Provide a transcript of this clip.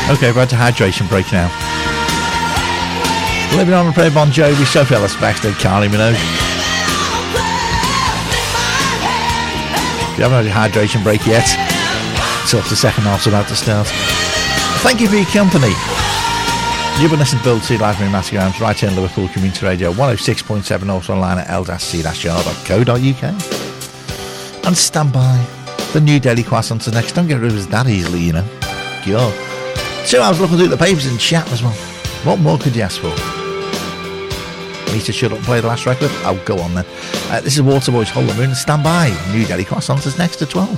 Okay, we're at a hydration break now. Living on and Pray Bon Jovi, Sophie Ellis Bextor, Kylie Minogue. If you haven't had your hydration break yet, it's off the second half's about to start. Thank you for your company. You've been listening to Build 2 Live from Massacrams right here on Liverpool Community Radio 106.7, also online at l-c-r.co.uk. And stand by. The new daily croissants are next. Don't get rid of us that easily, you know. God. 2 hours looking through the papers and chat as well. What more could you ask for? Need to shut up and play the last record? Oh, go on then. This is Waterboys, Hold the Moon. Stand by. New daily croissants is next at 12.